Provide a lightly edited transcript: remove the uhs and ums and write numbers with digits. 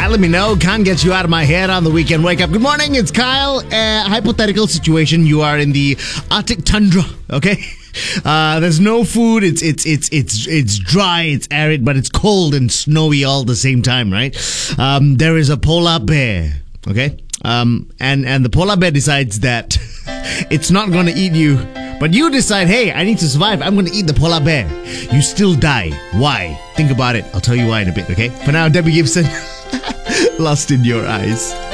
let me know. Can't get you out of my head on the weekend wake up. Good morning, it's Kyle. Hypothetical situation. You are in the Arctic tundra, okay? There's no food. It's dry, it's arid, but it's cold and snowy all at the same time, right? There is a polar bear, okay? And the polar bear decides that it's not going to eat you, but you decide, hey, I need to survive. I'm going to eat the polar bear. You still die. Why? Think about it. I'll tell you why in a bit, okay? For now, Debbie Gibson, Lost in Your Eyes.